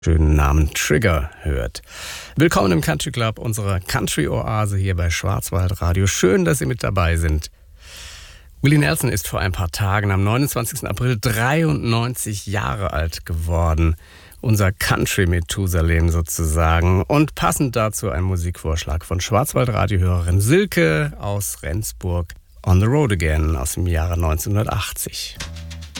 schönen Namen Trigger hört. Willkommen im Country Club, unserer Country-Oase hier bei Schwarzwaldradio. Schön, dass Sie mit dabei sind. Willie Nelson ist vor ein paar Tagen am 29. April 93 Jahre alt geworden. Unser Country-Methusalem sozusagen. Und passend dazu ein Musikvorschlag von Schwarzwaldradio-Hörerin Silke aus Rendsburg. On the Road Again aus dem Jahre 1980.